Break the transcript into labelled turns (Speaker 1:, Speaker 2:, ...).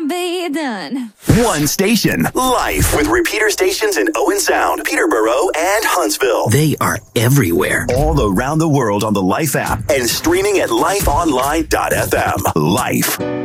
Speaker 1: be done.
Speaker 2: One station, Life, with repeater stations in Owen Sound, Peterborough, and Huntsville.
Speaker 3: They are everywhere.
Speaker 2: All around the world on the Life app and streaming at lifeonline.fm. Life.